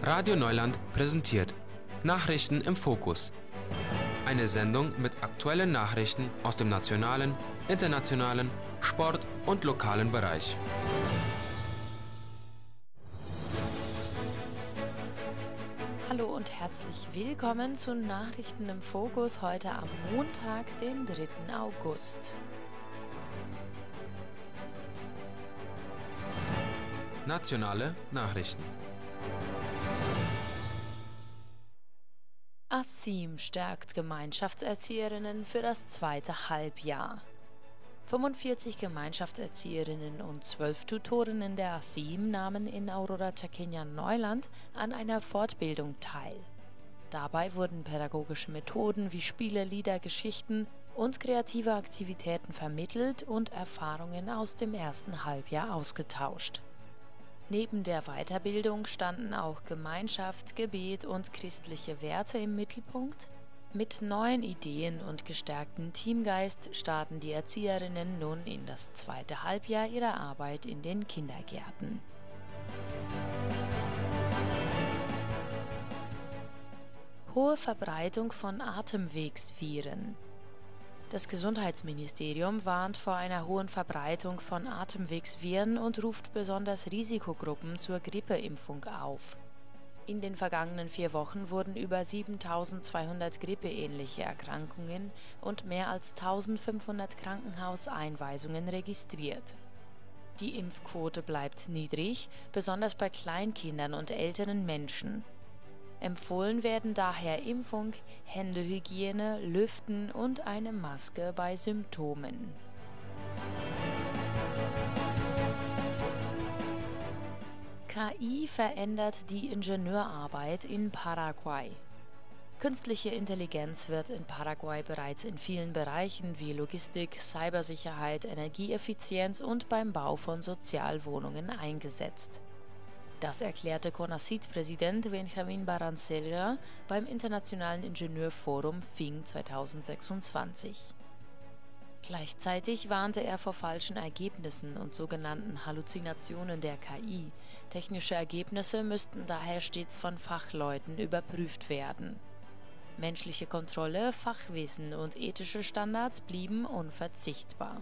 Radio Neuland präsentiert Nachrichten im Fokus. Eine Sendung mit aktuellen Nachrichten aus dem nationalen, internationalen, Sport- und lokalen Bereich. Hallo und herzlich willkommen zu Nachrichten im Fokus heute am Montag, den 3. August. Nationale Nachrichten. ASIM stärkt Gemeinschaftserzieherinnen für das zweite Halbjahr. 45 Gemeinschaftserzieherinnen und 12 Tutorinnen der ASIM nahmen in Aurora Chaqueña Neuland an einer Fortbildung teil. Dabei wurden pädagogische Methoden wie Spiele, Lieder, Geschichten und kreative Aktivitäten vermittelt und Erfahrungen aus dem ersten Halbjahr ausgetauscht. Neben der Weiterbildung standen auch Gemeinschaft, Gebet und christliche Werte im Mittelpunkt. Mit neuen Ideen und gestärktem Teamgeist starten die Erzieherinnen nun in das zweite Halbjahr ihrer Arbeit in den Kindergärten. Hohe Verbreitung von Atemwegsviren. Das Gesundheitsministerium warnt vor einer hohen Verbreitung von Atemwegsviren und ruft besonders Risikogruppen zur Grippeimpfung auf. In den vergangenen 4 Wochen wurden über 7.200 grippeähnliche Erkrankungen und mehr als 1.500 Krankenhauseinweisungen registriert. Die Impfquote bleibt niedrig, besonders bei Kleinkindern und älteren Menschen. Empfohlen werden daher Impfung, Händehygiene, Lüften und eine Maske bei Symptomen. KI verändert die Ingenieurarbeit in Paraguay. Künstliche Intelligenz wird in Paraguay bereits in vielen Bereichen wie Logistik, Cybersicherheit, Energieeffizienz und beim Bau von Sozialwohnungen eingesetzt. Das erklärte CONACYT-Präsident Benjamin Barrancelga beim Internationalen Ingenieurforum FIN 2026. Gleichzeitig warnte er vor falschen Ergebnissen und sogenannten Halluzinationen der KI. Technische Ergebnisse müssten daher stets von Fachleuten überprüft werden. Menschliche Kontrolle, Fachwissen und ethische Standards blieben unverzichtbar.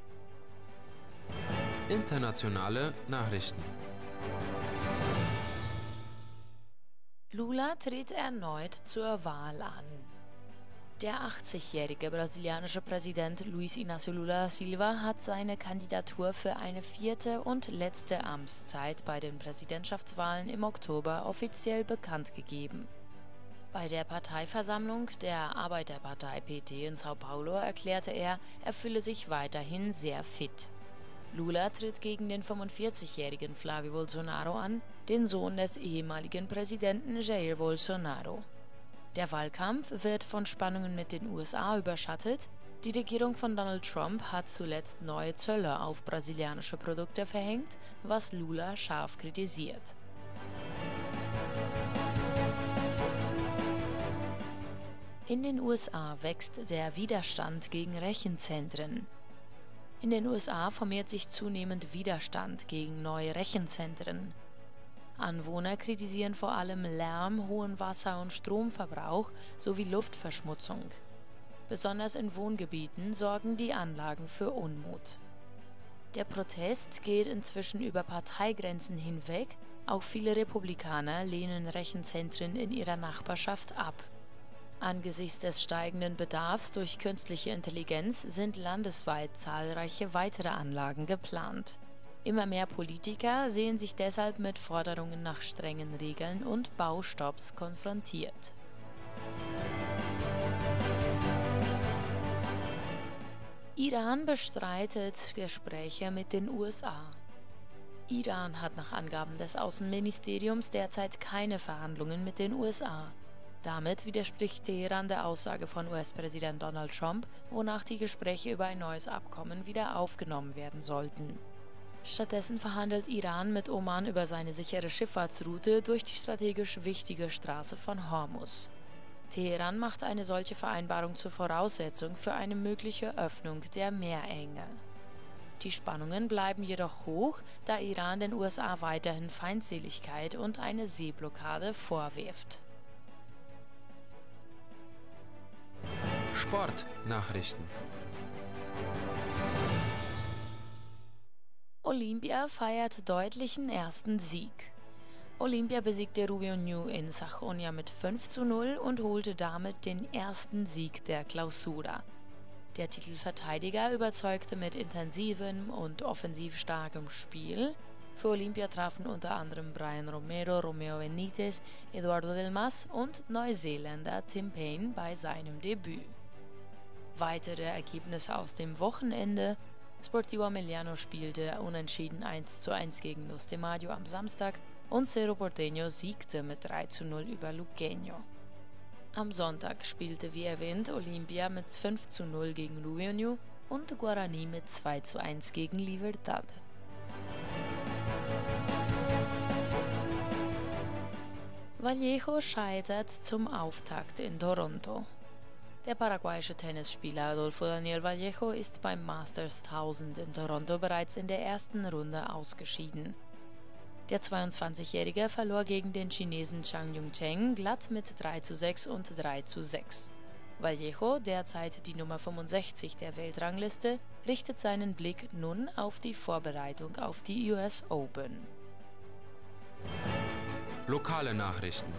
Internationale Nachrichten. Lula tritt erneut zur Wahl an. Der 80-jährige brasilianische Präsident Luiz Inácio Lula da Silva hat seine Kandidatur für eine 4. und letzte Amtszeit bei den Präsidentschaftswahlen im Oktober offiziell bekannt gegeben. Bei der Parteiversammlung der Arbeiterpartei PT in São Paulo erklärte er fühle sich weiterhin sehr fit. Lula tritt gegen den 45-jährigen Flávio Bolsonaro an, den Sohn des ehemaligen Präsidenten Jair Bolsonaro. Der Wahlkampf wird von Spannungen mit den USA überschattet. Die Regierung von Donald Trump hat zuletzt neue Zölle auf brasilianische Produkte verhängt, was Lula scharf kritisiert. In den USA wächst der Widerstand gegen Rechenzentren. In den USA formiert sich zunehmend Widerstand gegen neue Rechenzentren. Anwohner kritisieren vor allem Lärm, hohen Wasser- und Stromverbrauch sowie Luftverschmutzung. Besonders in Wohngebieten sorgen die Anlagen für Unmut. Der Protest geht inzwischen über Parteigrenzen hinweg, auch viele Republikaner lehnen Rechenzentren in ihrer Nachbarschaft ab. Angesichts des steigenden Bedarfs durch künstliche Intelligenz sind landesweit zahlreiche weitere Anlagen geplant. Immer mehr Politiker sehen sich deshalb mit Forderungen nach strengen Regeln und Baustopps konfrontiert. Iran bestreitet Gespräche mit den USA. Iran hat nach Angaben des Außenministeriums derzeit keine Verhandlungen mit den USA. Damit widerspricht Teheran der Aussage von US-Präsident Donald Trump, wonach die Gespräche über ein neues Abkommen wieder aufgenommen werden sollten. Stattdessen verhandelt Iran mit Oman über seine sichere Schifffahrtsroute durch die strategisch wichtige Straße von Hormuz. Teheran macht eine solche Vereinbarung zur Voraussetzung für eine mögliche Öffnung der Meerenge. Die Spannungen bleiben jedoch hoch, da Iran den USA weiterhin Feindseligkeit und eine Seeblockade vorwirft. Sportnachrichten. Olympia feiert deutlichen ersten Sieg. Olympia besiegte Rubio Ñu in Sajonia mit 5:0 und holte damit den ersten Sieg der Clausura. Der Titelverteidiger überzeugte mit intensivem und offensiv starkem Spiel. Für Olympia trafen unter anderem Brian Romero, Romeo Benitez, Eduardo Del Mas und Neuseeländer Tim Payne bei seinem Debüt. Weitere Ergebnisse aus dem Wochenende: Sportivo Emiliano spielte unentschieden 1:1 gegen Los de Mayo am Samstag und Cerro Porteño siegte mit 3:0 über Luqueño. Am Sonntag spielte wie erwähnt Olympia mit 5:0 gegen Rubio Ñu und Guarani mit 2:1 gegen Libertad. Vallejo scheitert zum Auftakt in Toronto. Der paraguayische Tennisspieler Adolfo Daniel Vallejo ist beim Masters 1000 in Toronto bereits in der ersten Runde ausgeschieden. Der 22-Jährige verlor gegen den Chinesen Zhang Yongcheng glatt mit 3:6 und 3:6. Vallejo, derzeit die Nummer 65 der Weltrangliste, richtet seinen Blick nun auf die Vorbereitung auf die US Open. Lokale Nachrichten.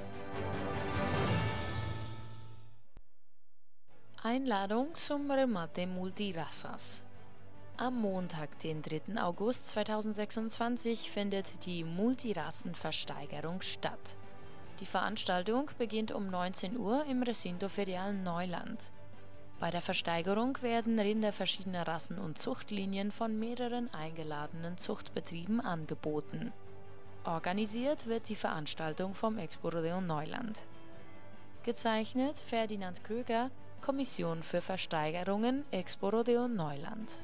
Einladung zum Remate Multirazas. Am Montag, den 3. August 2026, findet die Multirassenversteigerung statt. Die Veranstaltung beginnt um 19 Uhr im Recinto Ferial Neuland. Bei der Versteigerung werden Rinder verschiedener Rassen und Zuchtlinien von mehreren eingeladenen Zuchtbetrieben angeboten. Organisiert wird die Veranstaltung vom Expo-Rodeo Neuland. Gezeichnet Ferdinand Kröger, Kommission für Versteigerungen, Expo-Rodeo Neuland.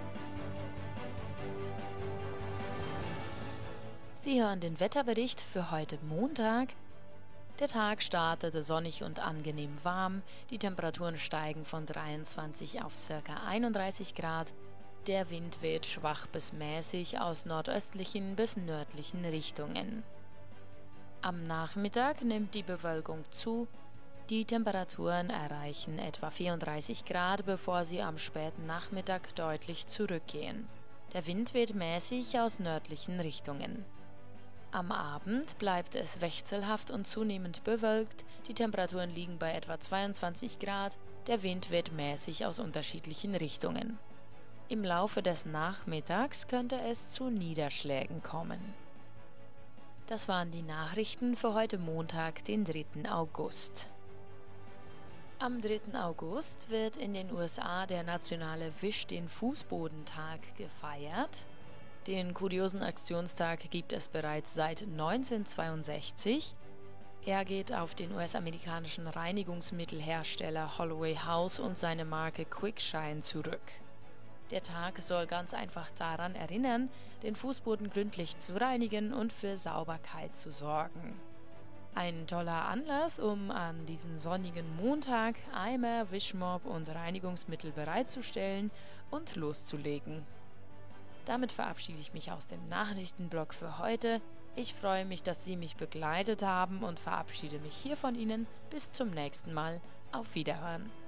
Sie hören den Wetterbericht für heute Montag. Der Tag startete sonnig und angenehm warm. Die Temperaturen steigen von 23 auf ca. 31 Grad. Der Wind weht schwach bis mäßig aus nordöstlichen bis nördlichen Richtungen. Am Nachmittag nimmt die Bewölkung zu. Die Temperaturen erreichen etwa 34 Grad, bevor sie am späten Nachmittag deutlich zurückgehen. Der Wind weht mäßig aus nördlichen Richtungen. Am Abend bleibt es wechselhaft und zunehmend bewölkt, die Temperaturen liegen bei etwa 22 Grad, der Wind weht mäßig aus unterschiedlichen Richtungen. Im Laufe des Nachmittags könnte es zu Niederschlägen kommen. Das waren die Nachrichten für heute Montag, den 3. August. Am 3. August wird in den USA der nationale Wisch den Fußbodentag gefeiert. Den kuriosen Aktionstag gibt es bereits seit 1962. Er geht auf den US-amerikanischen Reinigungsmittelhersteller Holloway House und seine Marke Quickshine zurück. Der Tag soll ganz einfach daran erinnern, den Fußboden gründlich zu reinigen und für Sauberkeit zu sorgen. Ein toller Anlass, um an diesem sonnigen Montag Eimer, Wischmopp und Reinigungsmittel bereitzustellen und loszulegen. Damit verabschiede ich mich aus dem Nachrichtenblock für heute. Ich freue mich, dass Sie mich begleitet haben und verabschiede mich hier von Ihnen. Bis zum nächsten Mal. Auf Wiederhören.